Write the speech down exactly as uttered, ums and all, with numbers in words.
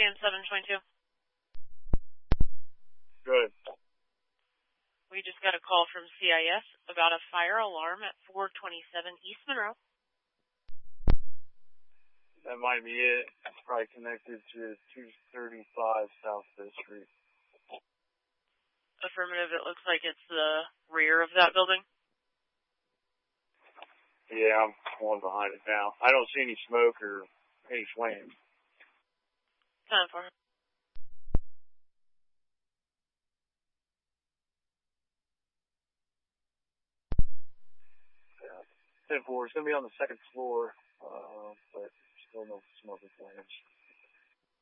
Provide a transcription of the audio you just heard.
M seven twenty-two. Good. We just got a call from C I S about a fire alarm at four twenty-seven East Monroe. That might be it. It's probably connected to two thirty-five South Fifth Street. Affirmative, it looks like it's the rear of that building. Yeah, I'm one behind it now. I don't see any smoke or any flames. Time for Yeah. ten four, it's going to be on the second floor, uh, but still no smoke or flames.